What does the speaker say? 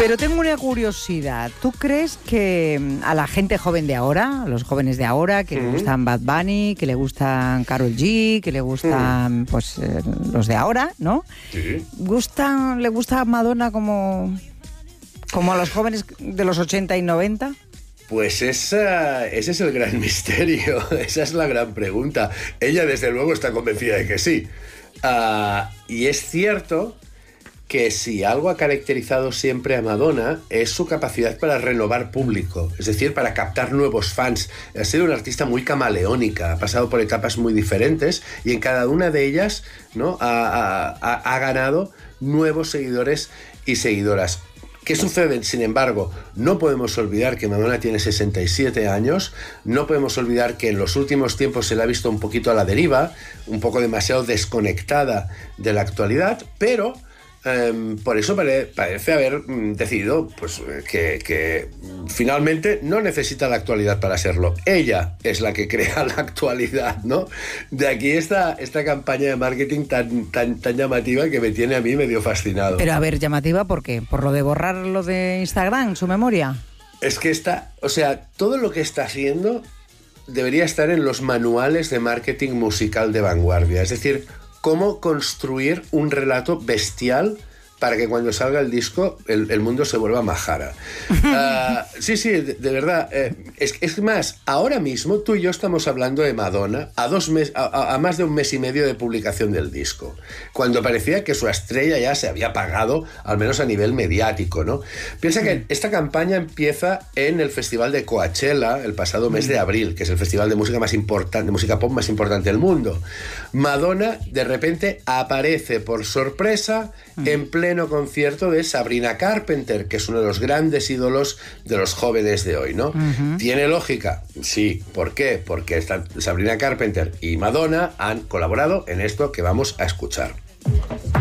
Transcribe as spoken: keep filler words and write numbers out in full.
Pero tengo una curiosidad. ¿Tú crees que a la gente joven de ahora, a los jóvenes de ahora, que mm. le gustan Bad Bunny, que le gustan Karol G, que le gustan mm. pues eh, los de ahora, ¿no? Sí. ¿Gustan, ¿Le gusta Madonna como, como a los jóvenes de los ochenta y noventa? Pues esa, ese es el gran misterio, esa es la gran pregunta. Ella desde luego está convencida de que sí. Uh, y es cierto que si algo ha caracterizado siempre a Madonna es su capacidad para renovar público, es decir, para captar nuevos fans. Ha sido una artista muy camaleónica, ha pasado por etapas muy diferentes y en cada una de ellas, ¿no?, ha, ha, ha ganado nuevos seguidores y seguidoras. ¿Qué sucede? Sin embargo, no podemos olvidar que Madonna tiene sesenta y siete años, no podemos olvidar que en los últimos tiempos se la ha visto un poquito a la deriva, un poco demasiado desconectada de la actualidad, pero Um, por eso pare, parece haber um, decidido pues, que, que finalmente no necesita la actualidad para serlo. Ella es la que crea la actualidad, ¿no? De aquí esta, esta campaña de marketing tan, tan, tan llamativa que me tiene a mí medio fascinado. Pero a ver, llamativa, ¿por qué? ¿Por lo de borrar lo de Instagram, su memoria? Es que está, o sea, todo lo que está haciendo debería estar en los manuales de marketing musical de vanguardia. Es decir, cómo construir un relato bestial para que cuando salga el disco el, el mundo se vuelva majara. Uh, sí, sí, de, de verdad. Eh, es, es más, ahora mismo tú y yo estamos hablando de Madonna a, dos mes, a, a más de un mes y medio de publicación del disco, cuando parecía que su estrella ya se había apagado, al menos a nivel mediático, ¿no? Piensa que esta campaña empieza en el Festival de Coachella el pasado mes de abril, que es el festival de música más importante, de música pop más importante del mundo. Madonna de repente aparece por sorpresa en pleno concierto de Sabrina Carpenter, que es uno de los grandes ídolos de los jóvenes de hoy, ¿no? Uh-huh. ¿Tiene lógica? Sí. ¿Por qué? Porque esta Sabrina Carpenter y Madonna han colaborado en esto que vamos a escuchar.